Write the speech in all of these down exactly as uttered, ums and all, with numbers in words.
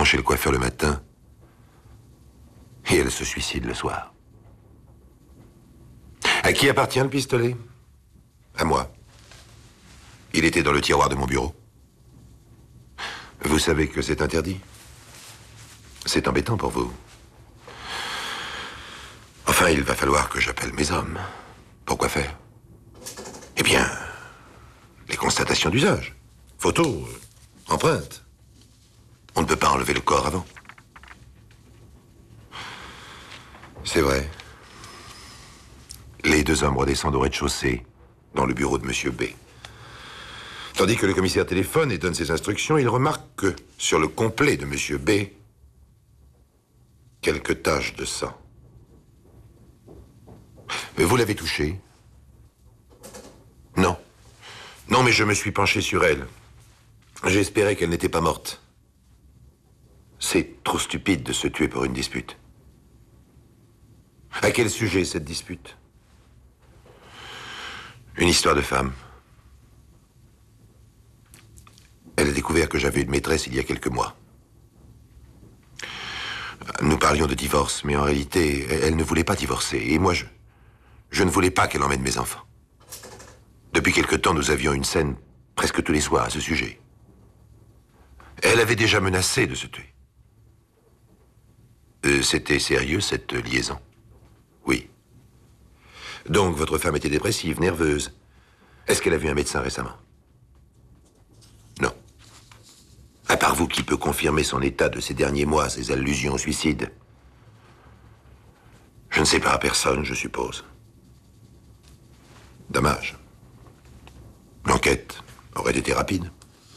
chez le coiffeur le matin et elle se suicide le soir. À qui appartient le pistolet? À moi. Il était dans le tiroir de mon bureau. Vous savez que c'est interdit. C'est embêtant pour vous. Enfin, il va falloir que j'appelle mes hommes. Pourquoi faire? Eh bien, les constatations d'usage. Photos, euh, empreintes. On ne peut pas enlever le corps avant. C'est vrai. Les deux hommes redescendent au rez-de-chaussée, dans le bureau de Monsieur B. Tandis que le commissaire téléphone et donne ses instructions, il remarque que, sur le complet de Monsieur B, quelques taches de sang. Vous l'avez touchée? Non. Non, mais je me suis penché sur elle. J'espérais qu'elle n'était pas morte. C'est trop stupide de se tuer pour une dispute. À quel sujet, cette dispute? Une histoire de femme. Elle a découvert que j'avais une maîtresse il y a quelques mois. Nous parlions de divorce, mais en réalité, elle ne voulait pas divorcer. Et moi, je, je ne voulais pas qu'elle emmène mes enfants. Depuis quelque temps, nous avions une scène presque tous les soirs à ce sujet. Elle avait déjà menacé de se tuer. Euh, C'était sérieux, cette liaison? Oui. Donc, votre femme était dépressive, nerveuse. Est-ce qu'elle a vu un médecin récemment? Non. À part vous, qui peut confirmer son état de ces derniers mois, ses allusions au suicide? Je ne sais pas, personne, je suppose. Dommage. L'enquête aurait été rapide.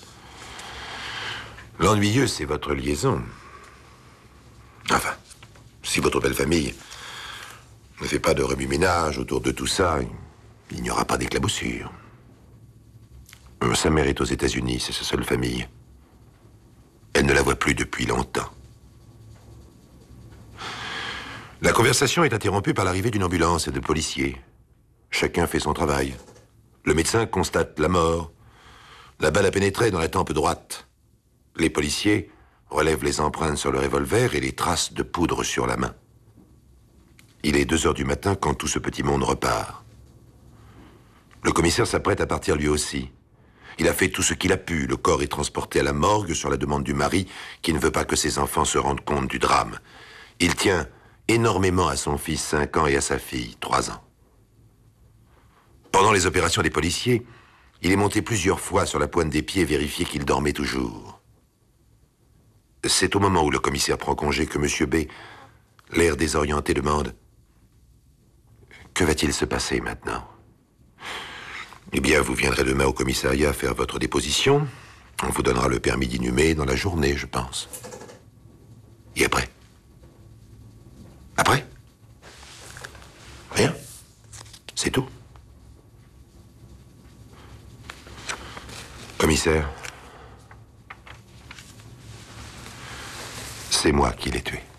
L'ennuyeux, c'est votre liaison. Enfin, si votre belle famille ne fait pas de remue-ménage autour de tout ça, il n'y aura pas d'éclaboussure. Sa mère est aux États-Unis, c'est sa seule famille. Elle ne la voit plus depuis longtemps. La conversation est interrompue par l'arrivée d'une ambulance et de policiers. Chacun fait son travail. Le médecin constate la mort. La balle a pénétré dans la tempe droite. Les policiers relèvent les empreintes sur le revolver et les traces de poudre sur la main. Il est deux heures du matin quand tout ce petit monde repart. Le commissaire s'apprête à partir lui aussi. Il a fait tout ce qu'il a pu. Le corps est transporté à la morgue sur la demande du mari qui ne veut pas que ses enfants se rendent compte du drame. Il tient énormément à son fils, cinq ans, et à sa fille, trois ans. Pendant les opérations des policiers, il est monté plusieurs fois sur la pointe des pieds vérifier qu'il dormait toujours. C'est au moment où le commissaire prend congé que Monsieur B, l'air désorienté, demande « Que va-t-il se passer maintenant ?» Eh bien, vous viendrez demain au commissariat faire votre déposition. On vous donnera le permis d'inhumer dans la journée, je pense. Et après? Après? Rien. C'est tout. Commissaire, c'est moi qui l'ai tué.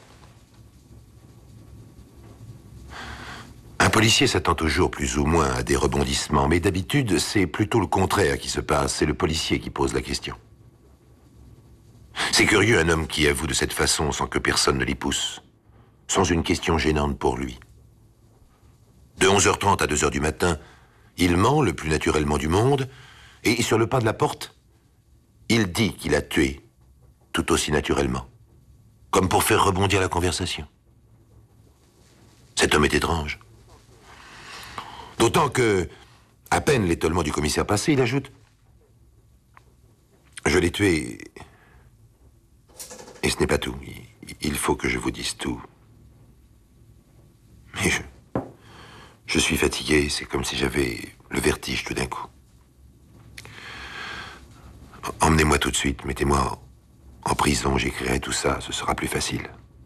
Un policier s'attend toujours plus ou moins à des rebondissements, mais d'habitude, c'est plutôt le contraire qui se passe. C'est le policier qui pose la question. C'est curieux, un homme qui avoue de cette façon sans que personne ne l'y pousse, sans une question gênante pour lui. De onze heures trente à deux heures du matin, il ment le plus naturellement du monde, et sur le pas de la porte, il dit qu'il a tué, tout aussi naturellement, comme pour faire rebondir la conversation. Cet homme est étrange. D'autant que, à peine l'étonnement du commissaire passé, il ajoute « Je l'ai tué, et ce n'est pas tout. Il faut que je vous dise tout. Mais je... Je suis fatigué, c'est comme si j'avais le vertige tout d'un coup. Emmenez-moi tout de suite, mettez-moi en prison, j'écrirai tout ça, ce sera plus facile. »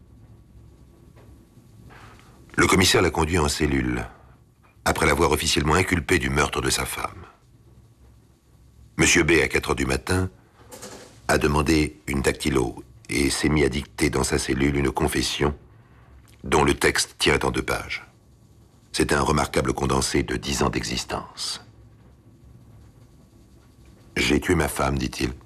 Le commissaire l'a conduit en cellule, après l'avoir officiellement inculpé du meurtre de sa femme. Monsieur B, à quatre heures du matin, a demandé une dactylo et s'est mis à dicter dans sa cellule une confession dont le texte tirait en deux pages. C'est un remarquable condensé de dix ans d'existence. « J'ai tué ma femme, dit-il.